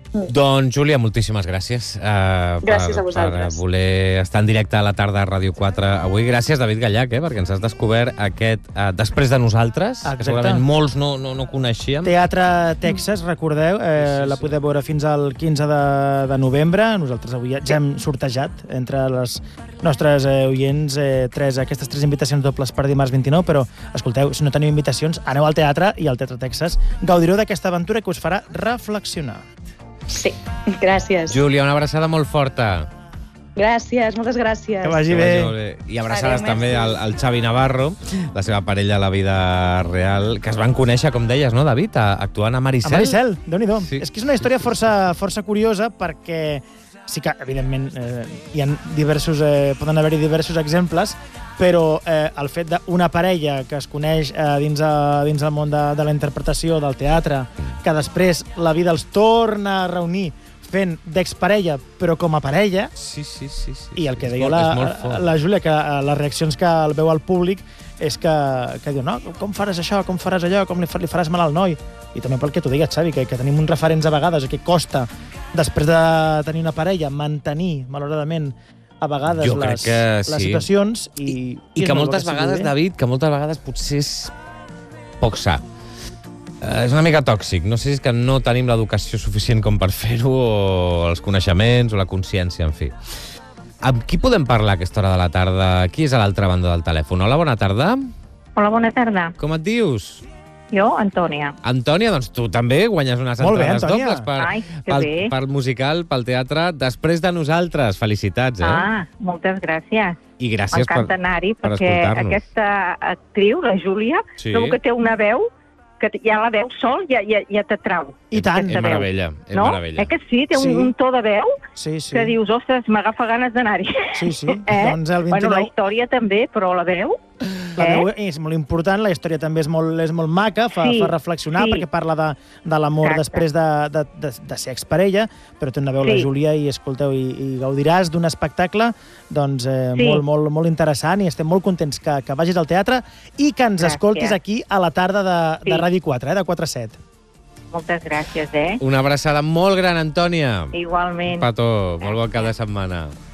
Doncs, Júlia, moltíssimes gràcies Gràcies a vosaltres. per voler estar en directe a la tarda a Ràdio 4 avui. Gràcies, David Gallac, perquè ens has descobert aquest Després de nosaltres, que segurament molts no coneixíem. Teatre Texas, recordeu, la podeu veure fins al 15 de novembre. Nosaltres avui ja hem sortejat entre les nostres oients aquestes 3 invitacions dobles per dimarts 29, però, escolteu, si no teniu invitacions, aneu al teatre i al Teatre Texas. Gaudireu d'aquesta aventura que us farà reflexionar. Sí, gràcies. Júlia, una abraçada molt forta. Gràcies, moltes gràcies. Que vagi bé. I abraçades també al Xavi Navarro, la seva parella a la vida real, que es van conèixer, com deies, no, David? Actuant a Maricel. A Maricel, Déu-n'hi-do. Sí. És que és una història força curiosa perquè sí que, evidentment, poden haver-hi diversos exemples, però el fet d'una parella que es coneix dins el món de la interpretació, del teatre, que després la vida els torna a reunir fent d'exparella, però com a parella, sí. i el que deia la Júlia, que les reaccions que el veu al públic és que diu, no, com faràs això, com faràs allò, com li faràs mal al noi? I també pel que tu digues, Xavi, que tenim uns referents a vegades, que costa, després de tenir una parella, mantenir, malauradament, a vegades les situacions. I que moltes vegades, David, potser és poc sa. És una mica tòxic. No sé si és que no tenim l'educació suficient com per fer-ho, o els coneixements, o la consciència, en fi. Amb qui podem parlar a aquesta hora de la tarda? Qui és a l'altra banda del telèfon? Hola, bona tarda. Hola, bona tarda. Com et dius? Jo, Antònia. Antònia, doncs tu també guanyes unes entrades dobles pel musical, pel teatre, Després de nosaltres. Felicitats, moltes gràcies. I gràcies per anar-hi, perquè aquesta actriu, la Júlia, trobo que té una veu que ja la veu sol ja t'atrau. I tant. És meravella. Que sí? Té un to de veu que dius, ostres, m'agafa ganes d'anar-hi. Sí. Doncs el 29... la història també, però la veu... La veu és molt important, la història també és molt maca, fa reflexionar, perquè parla de l'amor després de ser exparella, però té una veu la Júlia i, escolteu, i gaudiràs d'un espectacle molt interessant, i estem molt contents que vagis al teatre i que ens escoltis aquí a la tarda de Ràdio 4, de 4 a 7. Moltes gràcies, Una abraçada molt gran, Antònia. Igualment. Petó, molt bon cap de setmana.